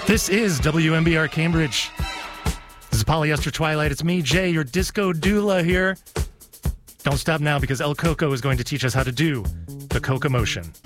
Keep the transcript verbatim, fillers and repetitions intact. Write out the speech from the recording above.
This is W M B R Cambridge. This is Polyester Twilight. It's me, Jay, your disco doula here. Don't stop now because El Coco is going to teach us how to do the Coco motion.